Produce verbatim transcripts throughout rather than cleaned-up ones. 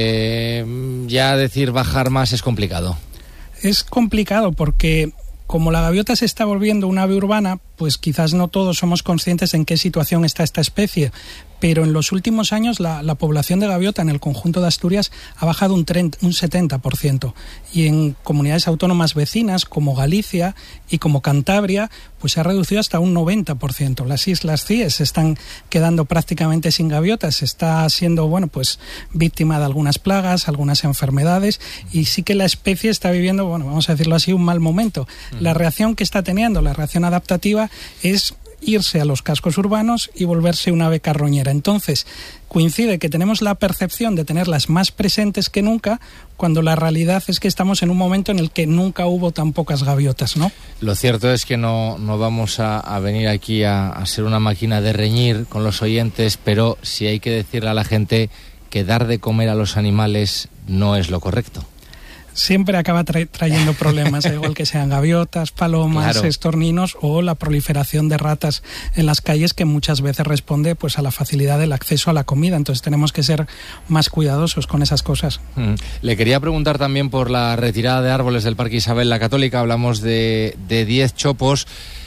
Eh, ya decir bajar más es complicado. Es complicado porque como la gaviota se está volviendo un ave urbana, pues quizás no todos somos conscientes en qué situación está esta especie, pero en los últimos años la, la población de gaviota en el conjunto de Asturias ha bajado un, treinta, un setenta por ciento, y en comunidades autónomas vecinas como Galicia y como Cantabria pues se ha reducido hasta un noventa por ciento. Las islas C I E S se están quedando prácticamente sin gaviotas, se está siendo bueno pues víctima de algunas plagas, algunas enfermedades, y sí que la especie está viviendo, bueno, vamos a decirlo así, un mal momento. La reacción que está teniendo, la reacción adaptativa, es irse a los cascos urbanos y volverse una ave carroñera. Entonces, coincide que tenemos la percepción de tenerlas más presentes que nunca, cuando la realidad es que estamos en un momento en el que nunca hubo tan pocas gaviotas, ¿no? Lo cierto es que no, no vamos a, a venir aquí a, a ser una máquina de reñir con los oyentes, pero sí hay que decirle a la gente que dar de comer a los animales no es lo correcto. Siempre acaba tra- trayendo problemas, igual que sean gaviotas, palomas, claro, estorninos, o la proliferación de ratas en las calles, que muchas veces responde pues a la facilidad del acceso a la comida. Entonces tenemos que ser más cuidadosos con esas cosas. Mm. Le quería preguntar también por la retirada de árboles del Parque Isabel la Católica. Hablamos de diez chopos.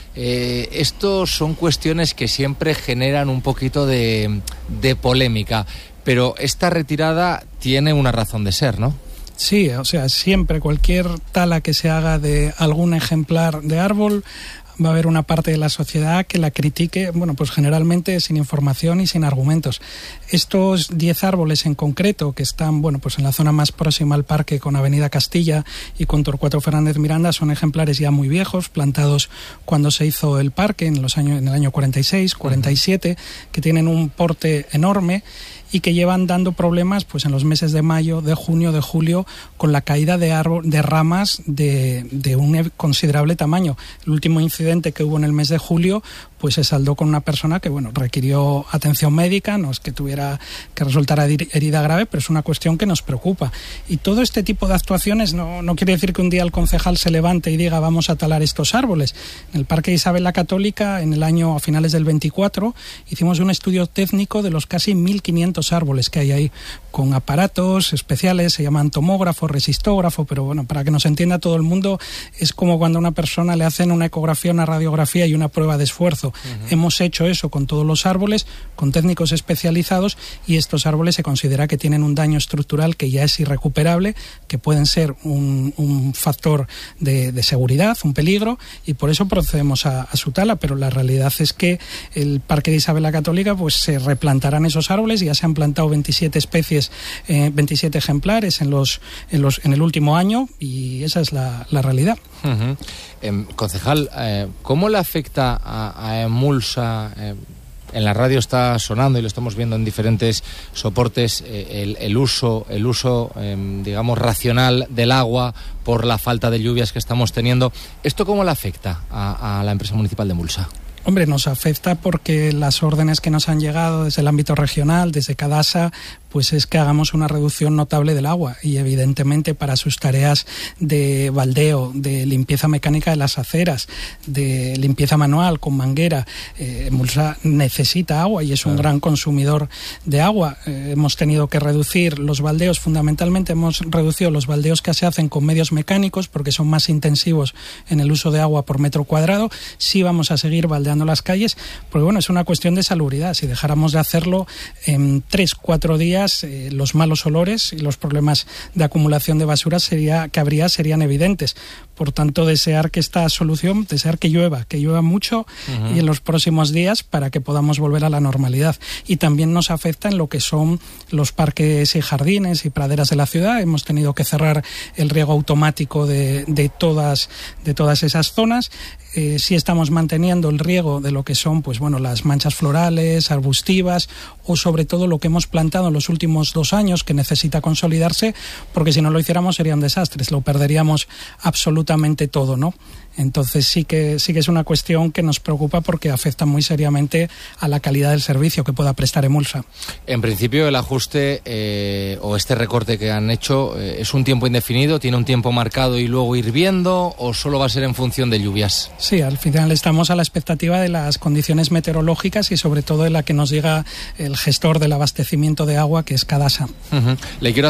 Eh, Estos son cuestiones que siempre generan un poquito de, de polémica, pero esta retirada tiene una razón de ser, ¿no? Sí, o sea, siempre cualquier tala que se haga de algún ejemplar de árbol, va a haber una parte de la sociedad que la critique, bueno, pues generalmente sin información y sin argumentos. Estos diez árboles en concreto, que están, bueno, pues en la zona más próxima al parque, con Avenida Castilla y con Torcuato Fernández Miranda, son ejemplares ya muy viejos, plantados cuando se hizo el parque, en los años, en el año cuarenta y seis, cuarenta y siete, que tienen un porte enorme y que llevan dando problemas pues en los meses de mayo, de junio, de julio, con la caída de, árbol, de ramas de, de un considerable tamaño. El último incidente que hubo en el mes de julio pues se saldó con una persona que bueno requirió atención médica, no es que tuviera que resultara herida grave, pero es una cuestión que nos preocupa. Y todo este tipo de actuaciones no, no quiere decir que un día el concejal se levante y diga vamos a talar estos árboles. En el Parque Isabel la Católica, en el año a finales del veinticuatro, hicimos un estudio técnico de los casi mil quinientos árboles que hay ahí, con aparatos especiales, se llaman tomógrafo, resistógrafo, pero bueno, para que nos entienda todo el mundo, es como cuando a una persona le hacen una ecografía, una radiografía y una prueba de esfuerzo. Uh-huh. Hemos hecho eso con todos los árboles, con técnicos especializados, y estos árboles se considera que tienen un daño estructural que ya es irrecuperable, que pueden ser un, un factor de, de seguridad, un peligro, y por eso procedemos a, a su tala. Pero la realidad es que el Parque de Isabel la Católica pues se replantarán esos árboles, y ya se han plantado veintisiete especies, eh, veintisiete ejemplares en los, en los en el último año, y esa es la, la realidad. Uh-huh. Eh, concejal, eh, ¿cómo le afecta a, a Emulsa? Eh, en la radio está sonando y lo estamos viendo en diferentes soportes, eh, el, el uso, el uso eh, digamos, racional del agua por la falta de lluvias que estamos teniendo. ¿Esto cómo le afecta a, a la empresa municipal de Emulsa? Hombre, nos afecta porque las órdenes que nos han llegado desde el ámbito regional, desde Cadasa, pues es que hagamos una reducción notable del agua, y evidentemente para sus tareas de baldeo, de limpieza mecánica de las aceras, de limpieza manual con manguera, eh, Emulsa necesita agua y es claro. un gran consumidor de agua. Eh, hemos tenido que reducir los baldeos, fundamentalmente hemos reducido los baldeos que se hacen con medios mecánicos porque son más intensivos en el uso de agua por metro cuadrado. Sí vamos a seguir baldeando las calles, porque bueno, es una cuestión de salubridad. Si dejáramos de hacerlo en tres, cuatro días, eh, los malos olores y los problemas de acumulación de basura sería, que habría serían evidentes. Por tanto, desear que esta solución, desear que llueva, que llueva mucho uh-huh. y en los próximos días para que podamos volver a la normalidad. Y también nos afecta en lo que son los parques y jardines y praderas de la ciudad. Hemos tenido que cerrar el riego automático de, de, todas, de todas esas zonas. Eh, sí estamos manteniendo el riego de lo que son pues bueno las manchas florales, arbustivas, o sobre todo lo que hemos plantado en los últimos dos años, que necesita consolidarse, porque si no lo hiciéramos sería un desastre, lo perderíamos absolutamente todo, ¿no? Entonces sí que sí que es una cuestión que nos preocupa porque afecta muy seriamente a la calidad del servicio que pueda prestar Emulsa. En principio el ajuste eh, o este recorte que han hecho eh, es un tiempo indefinido, tiene un tiempo marcado y luego ir viendo, o solo va a ser en función de lluvias. Sí, al final estamos a la expectativa de las condiciones meteorológicas y sobre todo de la que nos diga el gestor del abastecimiento de agua, que es Cadasa. Uh-huh. Le quiero